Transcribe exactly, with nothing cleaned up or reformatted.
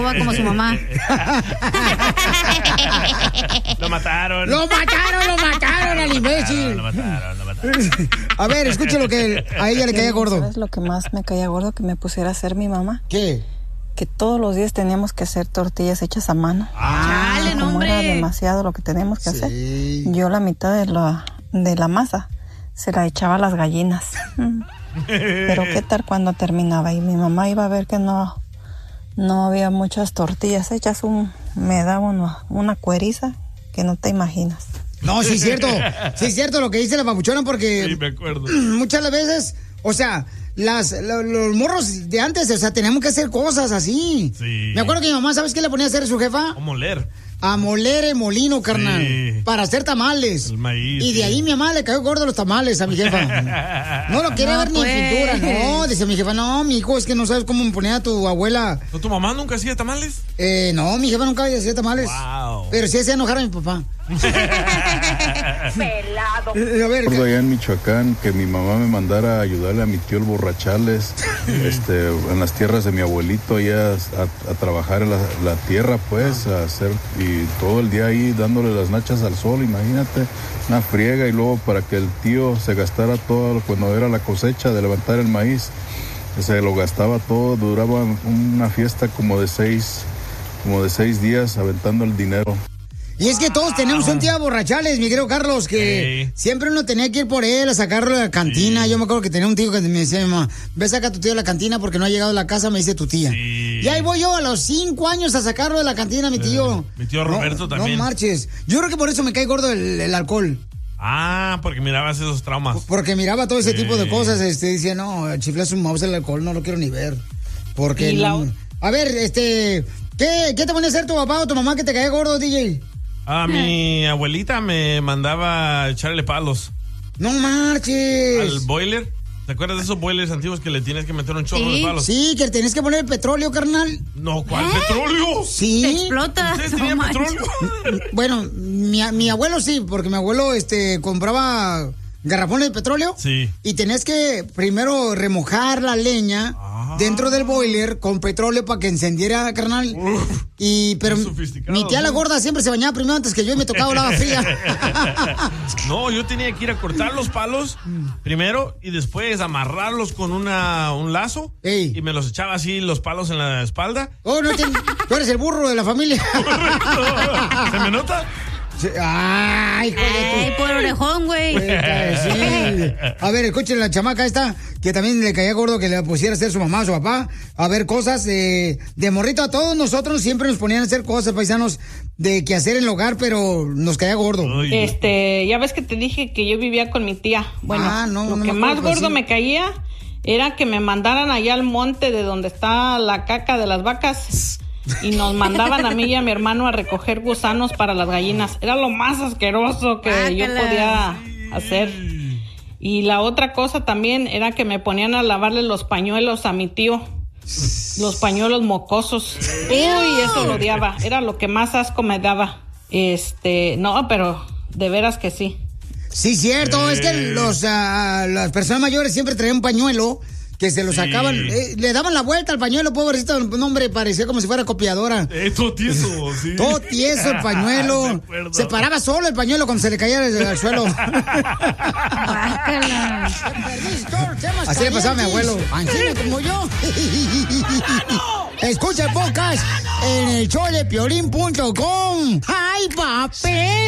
guapa como su mamá. Lo mataron. Lo mataron, lo mataron al imbécil. Lo mataron, lo mataron. A ver, escuche lo que a ella le caía gordo. ¿Sabes lo que más me caía gordo que me pusiera a hacer mi mamá? ¿Qué? Que todos los días teníamos que hacer tortillas hechas a mano. Ah, chale, no, Como hombre. era demasiado lo que teníamos que Sí. hacer. Yo la mitad de la, de la masa se la echaba a las gallinas. Pero qué tal cuando terminaba y mi mamá iba a ver que no, no había muchas tortillas hechas, un, me daba una, una cueriza que no te imaginas. No, sí es cierto. Sí es cierto lo que dice la papuchona porque... Sí, me acuerdo. Muchas veces, o sea, las, lo- los morros de antes, o sea, teníamos que hacer cosas así. Sí. Me acuerdo que mi mamá, ¿sabes qué le ponía a hacer a su jefa? ¿Cómo leer? A moler el molino, carnal. Sí. Para hacer tamales. El maíz, Y de sí. ahí mi mamá le cayó gordo los tamales a mi jefa. No lo quería No, ver ni en pues. pintura, no. Dice mi jefa, no, mi hijo, es que no sabes cómo me ponía tu abuela. ¿No, ¿Tu mamá nunca hacía tamales? Eh, no, mi jefa nunca hacía tamales. Wow. Pero sí hacía enojar a mi papá. Pelado. Eh, A ver, Recuerdo allá en Michoacán que mi mamá me mandara a ayudarle a mi tío el Borrachales este, en las tierras de mi abuelito allá a, a trabajar en la, la tierra pues a hacer y todo el día ahí dándole las nachas al sol, imagínate, una friega y luego para que el tío se gastara todo cuando era la cosecha de levantar el maíz, se lo gastaba todo, duraba una fiesta como de seis, como de seis días aventando el dinero. y es que todos tenemos un tío borrachales, mi querido Carlos, que Ey. siempre uno tenía que ir por él a sacarlo de la cantina. Sí. Yo me acuerdo que tenía un tío que me decía, mi mamá, ve saca a tu tío de la cantina porque no ha llegado a la casa, me dice tu tía. Sí. Y ahí voy yo a los cinco años a sacarlo de la cantina, mi tío. Eh, mi tío Roberto No, también. No marches. Yo creo que por eso me cae gordo el, el alcohol. Ah, porque mirabas esos traumas. Porque miraba todo ese Sí. tipo de cosas, este, dice, no, chiflas un mouse el alcohol, no lo quiero ni ver. Porque Y la- no- A ver, este, ¿qué, ¿qué te ponía a hacer tu papá o tu mamá que te caía gordo, D J? Ah, mi abuelita me mandaba a echarle palos No marches. al boiler. ¿Te acuerdas de esos boilers antiguos que le tienes que meter un chorro Sí. de palos? Sí, que tenés que poner el petróleo, carnal. No, ¿cuál petróleo? Sí. Se explota. ¿Ustedes No tenían manches. petróleo? Bueno, mi, mi abuelo sí, porque mi abuelo este compraba garrafones de petróleo. Sí. Y tenés que primero remojar la leña Ah. dentro del boiler con petróleo para que encendiera, carnal. Uf, Y pero qué sofisticado, mi tía la ¿no? gorda siempre se bañaba primero antes que yo y me tocaba lava fría. No, yo tenía que ir a cortar los palos primero y después amarrarlos con una, un lazo. Ey. Y me los echaba así los palos en la espalda. Oh, no, te- tú eres el burro de la familia. ¿Se me nota? Sí, Ay, hijo de tu- Ay, por orejón, güey. Sí. A ver, escuchen la chamaca esta, que también le caía gordo que le pusiera a hacer su mamá, su papá, a ver cosas eh, de morrito. A todos nosotros siempre nos ponían a hacer cosas, paisanos, de que hacer en el hogar, pero nos caía gordo. Uy. Este, ya ves que te dije que yo vivía con mi tía. Bueno, Ah, no, lo no que me más acuerdo, pero gordo sí. me caía era que me mandaran allá al monte de donde está la caca de las vacas y nos mandaban a mí y a mi hermano a recoger gusanos para las gallinas. Era lo más asqueroso que yo Guácala. podía hacer. Y la otra cosa también era que me ponían a lavarle los pañuelos a mi tío. Los pañuelos mocosos. Uy, eso lo odiaba. Era lo que más asco me daba. Este, no, pero de veras que sí. Sí, cierto, Eh. es que los, ah, las personas mayores siempre traían un pañuelo que se lo Sí. sacaban, eh, le daban la vuelta al pañuelo, pobrecito, no, hombre, parecía como si fuera copiadora. Eh, todo tieso, sí. Todo tieso el pañuelo. Me acuerdo. Se paraba solo el pañuelo cuando se le caía al, al suelo. Guácala. Así le pasaba a mi abuelo. Ancina como yo. Escucha el podcast en el show de piolín punto com. ¡Ay, papel!